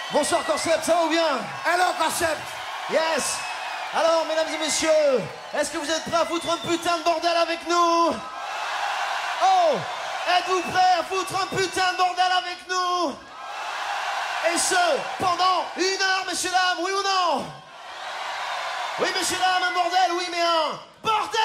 Bonsoir Concept, ça va ou bien? Hello Concept. Yes. Alors, mesdames et messieurs, est-ce que vous êtes prêts à foutre un putain de bordel avec nous? Oh, êtes-vous prêts à foutre un putain de bordel avec nous? Et ce, pendant 1 heure, messieurs, dames, oui ou non? Oui, messieurs, dames, un bordel, oui, mais un bordel!